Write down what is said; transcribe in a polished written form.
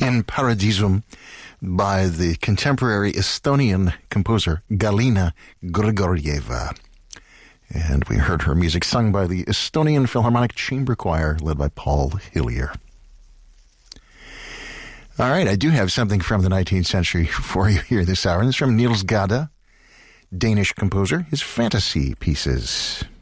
in Paradisum by the contemporary Estonian composer Galina Grigorieva. And we heard her music sung by the Estonian Philharmonic Chamber Choir led by Paul Hillier. All right, I do have something from the 19th century for you here this hour. And it's from Niels Gade, Danish composer, his fantasy pieces.